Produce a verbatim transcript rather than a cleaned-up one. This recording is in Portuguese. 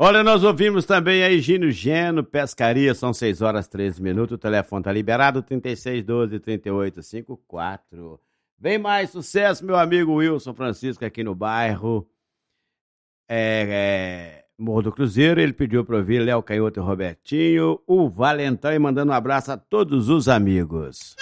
Olha, nós ouvimos também aí Gino Geno, Pescaria, são seis horas e treze minutos, o telefone tá liberado, trinta e seis, doze, trinta e oito, cinquenta e quatro. Vem mais sucesso, meu amigo Wilson Francisco aqui no bairro é, é, Morro do Cruzeiro. Ele pediu para ouvir Léo Canhoto e Robertinho, o Valentão, e mandando um abraço a todos os amigos.